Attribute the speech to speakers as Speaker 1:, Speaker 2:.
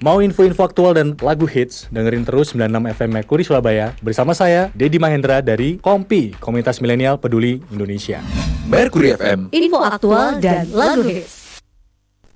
Speaker 1: Mau info-info aktual dan lagu hits, dengerin terus 96 FM Mercury Surabaya bersama saya, Dedi Mahendra dari Kompi, Komunitas Milenial Peduli Indonesia.
Speaker 2: Mercury FM.
Speaker 3: Info aktual dan lagu hits.